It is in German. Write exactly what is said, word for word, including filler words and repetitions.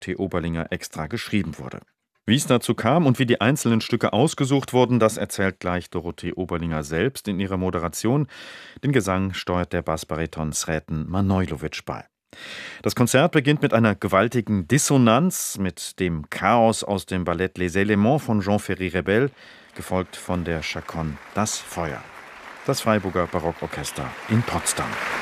Dorothee Oberlinger extra geschrieben wurde. Wie es dazu kam und wie die einzelnen Stücke ausgesucht wurden, das erzählt gleich Dorothee Oberlinger selbst in ihrer Moderation. Den Gesang steuert der Bassbariton Sreten Manojlović bei. Das Konzert beginnt mit einer gewaltigen Dissonanz, mit dem Chaos aus dem Ballett Les Éléments von Jean-Ferry Rebel, gefolgt von der Chaconne Das Feuer. Das Freiburger Barockorchester in Potsdam.